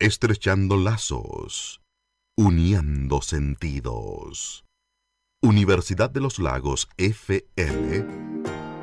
Estrechando lazos, uniendo sentidos. Universidad de los Lagos FM